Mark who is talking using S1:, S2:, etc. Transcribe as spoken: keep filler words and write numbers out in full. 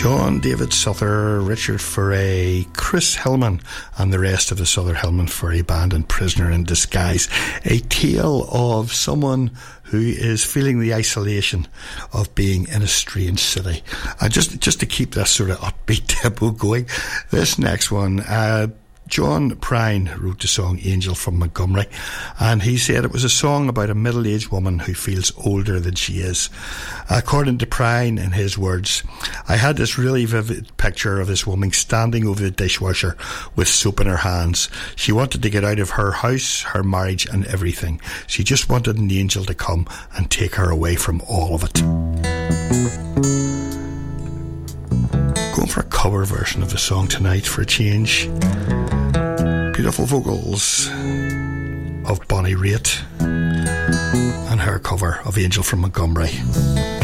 S1: John David Souther, Richard Foray, Chris Hillman and the rest of the Souther Hillman Foray band in Prisoner in Disguise. A tale of someone who is feeling the isolation of being in a strange city. And just, just to keep this sort of upbeat tempo going, this next one, uh, John Prine wrote the song Angel from Montgomery, and he said it was a song about a middle-aged woman who feels older than she is. According to Prine, in his words, I had this really vivid picture of this woman standing over the dishwasher with soap in her hands. She wanted to get out of her house, her marriage and everything. She just wanted an angel to come and take her away from all of it. Going for a cover version of the song tonight for a change. Beautiful vocals of Bonnie Raitt and her cover of Angel from Montgomery.